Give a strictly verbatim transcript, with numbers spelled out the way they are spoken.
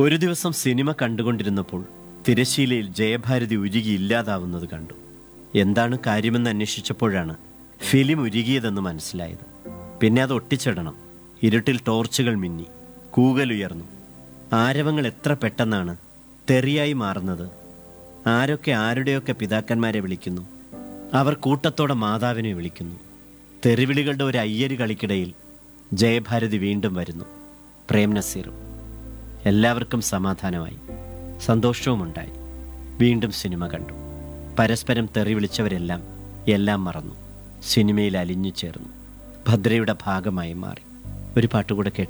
ഒരു ദിവസം സിനിമ കണ്ടുകൊണ്ടിരുന്നപ്പോൾ തിരശ്ശീലയിൽ ജയഭാരതി ഉരുകി ഇല്ലാതാവുന്നത് കണ്ടു. എന്താണ് കാര്യമെന്ന് അന്വേഷിച്ചപ്പോഴാണ് ഫിലിം ഉരുകിയതെന്ന് മനസ്സിലായത്. പിന്നെ അത് ഒട്ടിച്ചിടണം. ഇരുട്ടിൽ ടോർച്ചുകൾ മിന്നി, കൂകലുയർന്നു. ആരവങ്ങൾ എത്ര പെട്ടെന്നാണ് തെറിയായി മാറുന്നത്. ആരൊക്കെ ആരുടെയൊക്കെ പിതാക്കന്മാരെ വിളിക്കുന്നു. അവർ കൂട്ടത്തോടെ മാതാവിനെ വിളിക്കുന്നു. തെറിവിളികളുടെ ഒരു അയ്യര് കളിക്കിടയിൽ ജയഭാരതി വീണ്ടും വരുന്നു. പ്രേം നസീറും. എല്ലാവർക്കും സമാധാനമായി, സന്തോഷവുമുണ്ടായി. വീണ്ടും സിനിമ കണ്ടു. പരസ്പരം തെറി വിളിച്ചവരെല്ലാം എല്ലാം മറന്നു. സിനിമയിൽ അലിഞ്ഞു ചേർന്നു. ഭദ്രയുടെ ഭാഗമായി മാറി. ഒരു പാട്ടുകൂടെ കേട്ടാൽ